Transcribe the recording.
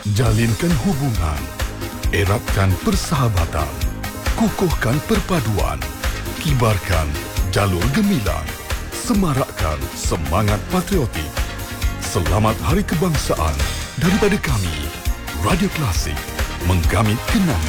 Jalinkan hubungan, eratkan persahabatan, kukuhkan perpaduan, kibarkan jalur gemilang, semarakkan semangat patriotik. Selamat Hari Kebangsaan daripada kami, Radio Klasik, menggamit kenangan.